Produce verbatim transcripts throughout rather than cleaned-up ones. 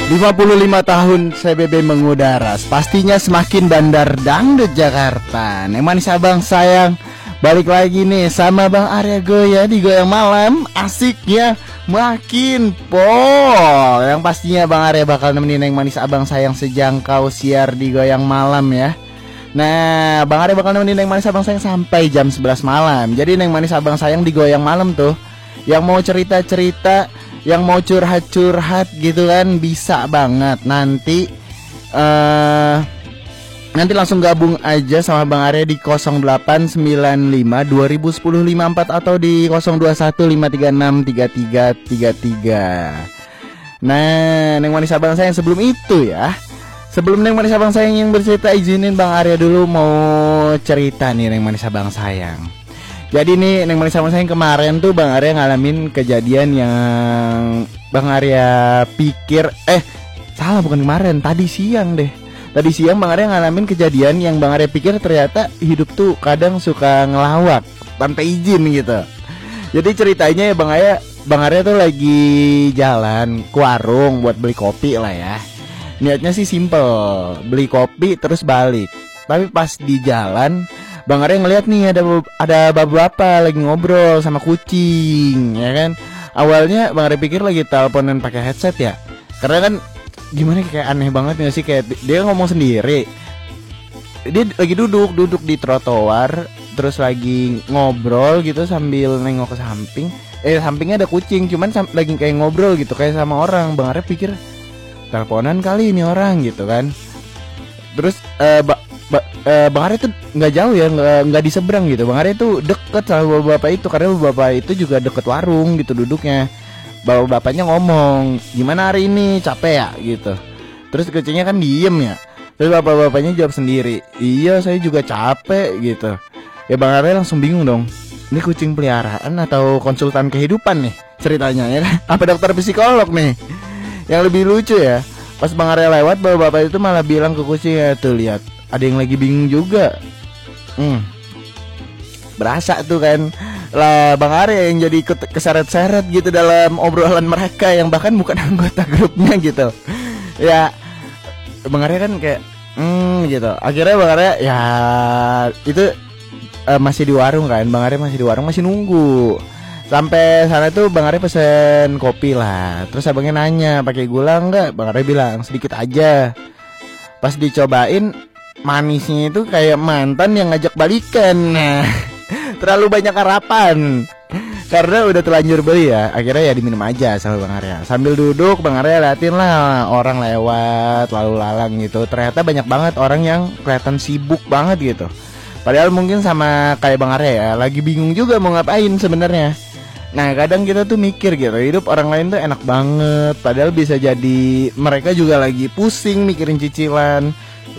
lima puluh lima tahun C B B mengudara, pastinya semakin bandar dangdut Jakarta. Neng manis abang sayang, balik lagi nih sama Bang Arya Goya di Goyang Malam. Asiknya makin pol. Yang pastinya Bang Arya bakal nemenin Neng manis abang sayang sejangkau siar di Goyang Malam ya. Nah, Bang Arya bakal nemenin Neng manis abang sayang sampai jam sebelas malam. Jadi Neng manis abang sayang di Goyang Malam tuh, yang mau cerita-cerita, yang mau curhat-curhat gitu kan, bisa banget. Nanti uh, Nanti langsung gabung aja sama Bang Arya di nol delapan sembilan lima dua nol satu nol lima empat atau di nol dua satu lima tiga enam tiga tiga tiga tiga. Nah, Neng manis abang sayang, sebelum itu ya, sebelum Neng manis abang sayang yang bercerita, izinin Bang Arya dulu mau cerita nih Neng manis abang sayang. Jadi nih Neng manis abang sayang, kemarin tuh Bang Arya ngalamin kejadian yang Bang Arya pikir Eh salah, bukan kemarin, tadi siang deh. Tadi siang Bang Arya ngalamin kejadian yang Bang Arya pikir ternyata hidup tuh kadang suka ngelawak tanpa izin gitu. Jadi ceritanya ya Bang Arya Bang Arya tuh lagi jalan ke warung buat beli kopi lah ya. Niatnya sih simple, beli kopi terus balik. Tapi pas di jalan Bang Arya ngeliat nih ada ada bapak-bapak lagi ngobrol sama kucing, ya kan. Awalnya Bang Arya pikir lagi teleponan pakai headset ya. Karena kan gimana, kayak aneh banget gak sih, kayak dia ngomong sendiri. Dia lagi duduk duduk di trotoar terus lagi ngobrol gitu sambil nengok ke samping. Eh sampingnya ada kucing, cuman sam- lagi kayak ngobrol gitu kayak sama orang. Bang Arya pikir teleponan kali ini orang gitu kan. Terus eh uh, Ba, uh, Bang Arya tuh nggak jauh ya, nggak nggak di seberang gitu. Bang Arya tuh deket sama bapak itu karena bapak itu juga deket warung gitu duduknya. Bapak-bapaknya ngomong, gimana hari ini, capek ya gitu. Terus kucingnya kan diem ya. Terus bapak-bapaknya jawab sendiri, iya saya juga capek gitu. Ya Bang Arya langsung bingung dong, ini kucing peliharaan atau konsultan kehidupan nih ceritanya ya kan? Apa dokter psikolog nih? Yang lebih lucu ya, pas Bang Arya lewat, bapak-bapak itu malah bilang ke kucingnya, tuh lihat, ada yang lagi bingung juga. Hmm. Berasa tuh kan lah Bang Arya yang jadi ikut keseret-seret gitu dalam obrolan mereka yang bahkan bukan anggota grupnya gitu. Ya Bang Arya kan kayak hmm gitu. Akhirnya Bang Arya ya itu uh, masih di warung kan. Bang Arya masih di warung, masih nunggu. Sampai sana tuh Bang Arya pesen kopi lah. Terus abangnya nanya, pakai gula enggak? Bang Arya bilang sedikit aja. Pas dicobain, manisnya itu kayak mantan yang ngajak balikan. Nah, terlalu banyak harapan karena udah terlanjur beli ya. Akhirnya ya diminum aja sama Bang Arya. Sambil duduk Bang Arya liatin lah orang lewat lalu lalang gitu. Ternyata banyak banget orang yang kelihatan sibuk banget gitu. Padahal mungkin sama kayak Bang Arya ya, lagi bingung juga mau ngapain sebenarnya. Nah kadang kita tuh mikir gitu, hidup orang lain tuh enak banget, padahal bisa jadi mereka juga lagi pusing mikirin cicilan,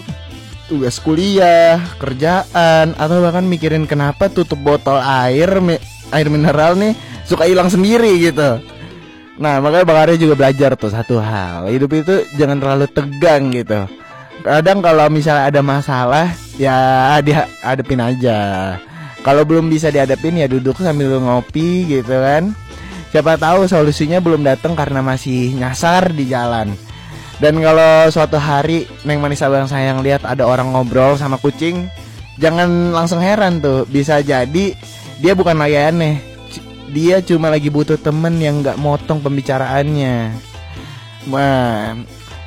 tugas kuliah, kerjaan, atau bahkan mikirin kenapa tutup botol air mi- air mineral nih suka hilang sendiri gitu. Nah makanya Bang Arya juga belajar tuh satu hal, hidup itu jangan terlalu tegang gitu. Kadang kalau misalnya ada masalah ya dihadapin aja. Kalau belum bisa dihadapin ya duduk sambil ngopi gitu kan. Siapa tahu solusinya belum datang karena masih nyasar di jalan. Dan kalau suatu hari Neng manis abang sayang lihat ada orang ngobrol sama kucing, jangan langsung heran tuh. Bisa jadi dia bukan lagi aneh, dia cuma lagi butuh temen yang gak motong pembicaraannya. Wah,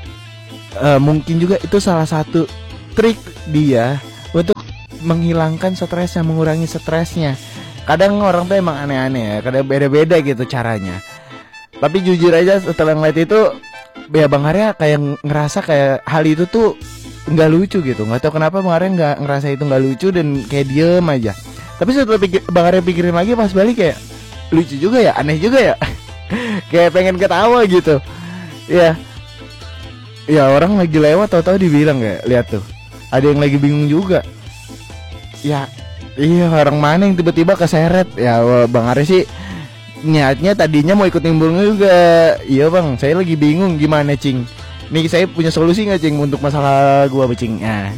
uh, mungkin juga itu salah satu trik dia untuk menghilangkan stresnya, mengurangi stresnya. Kadang orang tuh emang aneh-aneh ya, kadang beda-beda gitu caranya. Tapi jujur aja setelah ngeliat itu, ya Bang Arya kayak ngerasa kayak hal itu tuh nggak lucu gitu. Nggak tahu kenapa Bang Arya nggak ngerasa itu nggak lucu dan kayak diem aja. Tapi setelah pikir, Bang Arya pikirin lagi pas balik kayak lucu juga ya, aneh juga ya. Kayak pengen ketawa gitu. Ya, ya orang lagi lewat tahu-tahu dibilang kayak, lihat tuh, ada yang lagi bingung juga. Ya, iya orang mana yang tiba-tiba keseret. Ya Bang Arya sih niatnya tadinya mau ikut nimbrung juga. Iya Bang, saya lagi bingung gimana Cing. Nih saya punya solusi gak Cing untuk masalah gua Cing. Nah,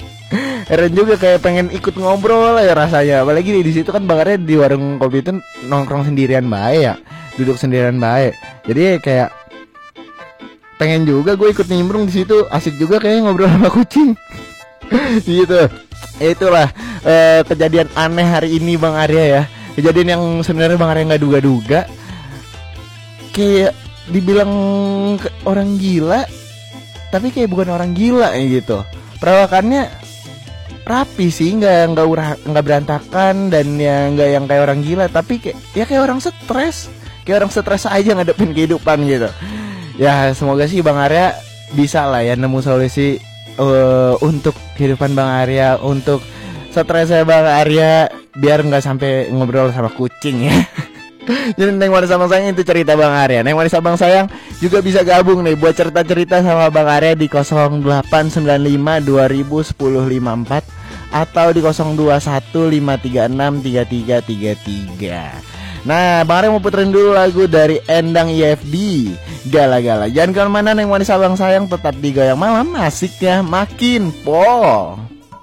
heran juga kayak pengen ikut ngobrol ya rasanya. Apalagi di situ kan Bang Arya di warung kopi itu nongkrong sendirian bae ya, duduk sendirian bae. Jadi kayak pengen juga gue ikut nimbrung di situ, asik juga kayaknya ngobrol sama kucing. Gitu. Itulah uh, kejadian aneh hari ini Bang Arya ya. Kejadian yang sebenarnya Bang Arya nggak duga-duga. Kayak dibilang orang gila, tapi kayak bukan orang gila ya gitu. Perawakannya rapi sih, nggak nggak nggak berantakan dan ya nggak yang kayak orang gila, tapi kayak ya kayak orang stres, kayak orang stres aja ngadepin kehidupan gitu. Ya semoga sih Bang Arya bisa lah ya nemu solusi uh, untuk kehidupan Bang Arya, untuk stresnya Bang Arya biar nggak sampai ngobrol sama kucing ya. Jadi Neng Manis Abang Sayang itu cerita Bang Arya. Neng Manis Abang Sayang juga bisa gabung nih buat cerita-cerita sama Bang Arya di nol delapan sembilan lima dua nol nol nol lima empat atau di nol dua satu lima tiga enam tiga tiga tiga tiga. Nah, Bang Arya mau puterin dulu lagu dari Endang I F D, Gala-Gala. Jangan kemana-mana Neng Manis Abang Sayang, tetap di Goyang Malam, asiknya makin pol.